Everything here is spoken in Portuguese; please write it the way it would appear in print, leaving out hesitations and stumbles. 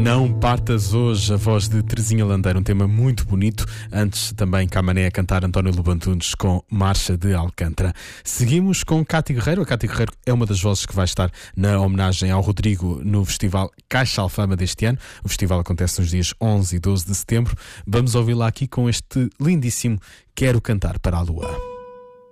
Não partas hoje, a voz de Terezinha Landeiro, um tema muito bonito. Antes também Camané a cantar António Lobantunes com Marcha de Alcântara. Seguimos com Cátia Guerreiro. A Cátia Guerreiro é uma das vozes que vai estar na homenagem ao Rodrigo no Festival Caixa Alfama deste ano. O festival acontece nos dias 11 e 12 de setembro. Vamos ouvi-la aqui com este lindíssimo Quero Cantar para a Lua.